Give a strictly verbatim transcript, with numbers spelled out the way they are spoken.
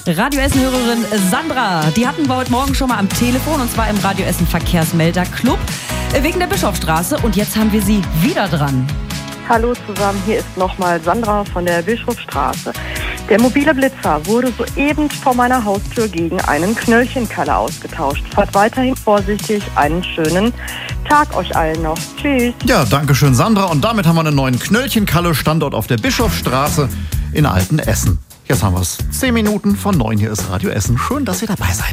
Radio Essen-Hörerin Sandra, die hatten wir heute Morgen schon mal am Telefon, und zwar im Radio Essen Verkehrsmelder Club wegen der Bischofsstraße, und jetzt haben wir sie wieder dran. Hallo zusammen, hier ist nochmal Sandra von der Bischofsstraße. Der mobile Blitzer wurde soeben vor meiner Haustür gegen einen Knöllchenkalle ausgetauscht. Fahrt weiterhin vorsichtig, einen schönen Tag euch allen noch. Tschüss. Ja, danke schön, Sandra. Und damit haben wir einen neuen Knöllchenkalle-Standort auf der Bischofsstraße in Altenessen. Jetzt haben wir es. Zehn Minuten von neun. Hier ist Radio Essen. Schön, dass ihr dabei seid.